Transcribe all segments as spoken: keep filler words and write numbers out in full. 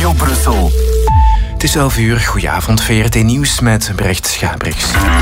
Radio Brussel. Het is elf uur, goedenavond, V R T Nieuws met Brecht Schabrix.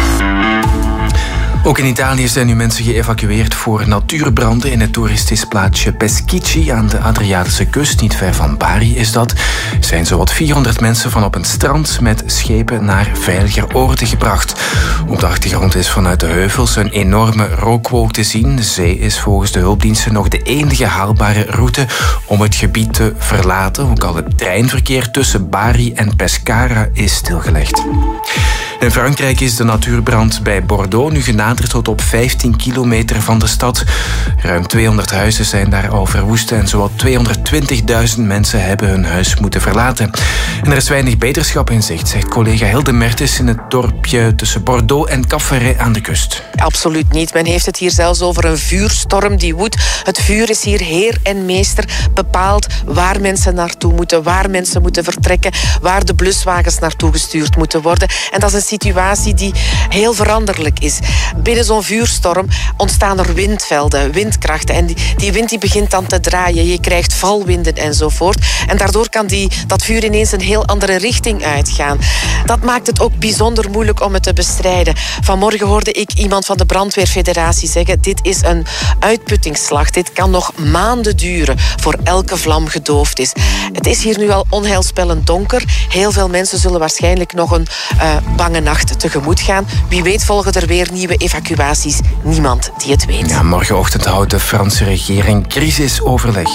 Ook in Italië zijn nu mensen geëvacueerd voor natuurbranden in het toeristisch plaatsje Peschici aan de Adriatische kust. Niet ver van Bari is dat. Er zijn zowat vierhonderd mensen van op een strand met schepen naar veiliger oorden gebracht. Op de achtergrond is vanuit de heuvels een enorme rookwolk te zien. De zee is volgens de hulpdiensten nog de enige haalbare route om het gebied te verlaten. Ook al het treinverkeer tussen Bari en Pescara is stilgelegd. In Frankrijk is de natuurbrand bij Bordeaux nu genaderd tot op vijftien kilometer van de stad. Ruim tweehonderd huizen zijn daar al verwoest en zowat tweehonderdtwintigduizend mensen hebben hun huis moeten verlaten. En er is weinig beterschap in zicht, zegt collega Hilde Mertens in het dorpje tussen Bordeaux en Cap-Ferret aan de kust. Absoluut niet. Men heeft het hier zelfs over een vuurstorm die woedt. Het vuur is hier heer en meester, bepaalt waar mensen naartoe moeten, waar mensen moeten vertrekken, waar de bluswagens naartoe gestuurd moeten worden. En dat is een situatie die heel veranderlijk is. Binnen zo'n vuurstorm ontstaan er windvelden, windkrachten. En die, die wind die begint dan te draaien. Je krijgt valwinden enzovoort. En daardoor kan die, dat vuur ineens een heel andere richting uitgaan. Dat maakt het ook bijzonder moeilijk om het te bestrijden. Vanmorgen hoorde ik iemand van de Brandweerfederatie zeggen: dit is een uitputtingsslag. Dit kan nog maanden duren voor elke vlam gedoofd is. Het is hier nu al onheilspellend donker. Heel veel mensen zullen waarschijnlijk nog een uh, bange nacht tegemoet gaan. Wie weet volgen er weer nieuwe evacuaties. Niemand die het weet. Ja, morgenochtend houdt de Franse regering crisisoverleg.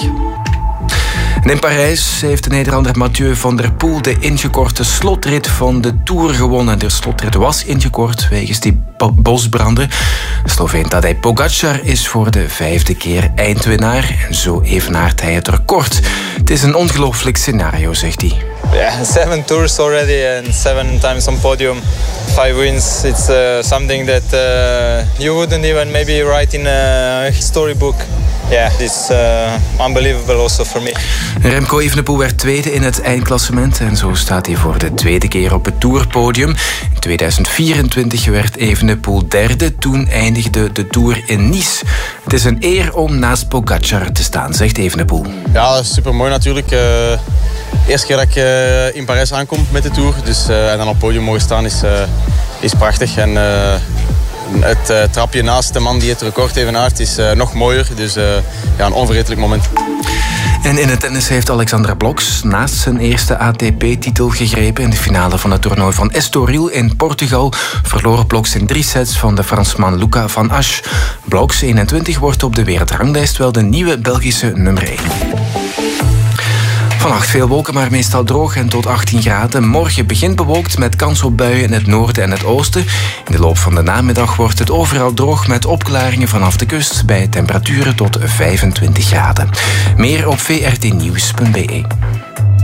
En in Parijs heeft de Nederlander Mathieu van der Poel de ingekorte slotrit van de Tour gewonnen. De slotrit was ingekort wegens die bosbranden. Sloveen Tadej Pogacar is voor de vijfde keer eindwinnaar. En zo evenaart hij het record. Het is een ongelooflijk scenario, zegt hij. Yeah, seven tours already and seven times on podium, five wins. It's uh, something that uh, you wouldn't even maybe write in a storybook. Yeah, it's uh, unbelievable also for me. Remco Evenepoel werd tweede in het eindklassement en zo staat hij voor de tweede keer op het Tourpodium. In tweeduizend vierentwintig werd Evenepoel derde, toen eindigde de Tour in Nice. Het is een eer om naast Pogacar te staan, zegt Evenepoel. Ja, supermooi natuurlijk. Uh, eerste keer dat ik uh, in Parijs aankom met de Tour, dus, uh, en dan op het podium mogen staan is, uh, is prachtig. En, uh, Het uh, trapje naast de man die het record evenaart is uh, nog mooier. Dus uh, ja, een onvergetelijk moment. En in het tennis heeft Alexandra Bloks naast zijn eerste A T P-titel gegrepen. In de finale van het toernooi van Estoril in Portugal verloor Bloks in drie sets van de Fransman Luca van Asch. Bloks, eenentwintig, wordt op de wereldranglijst wel de nieuwe Belgische nummer één. Vannacht veel wolken, maar meestal droog en tot achttien graden. Morgen begint bewolkt met kans op buien in het noorden en het oosten. In de loop van de namiddag wordt het overal droog met opklaringen vanaf de kust bij temperaturen tot vijfentwintig graden. Meer op v r t nieuws punt b e.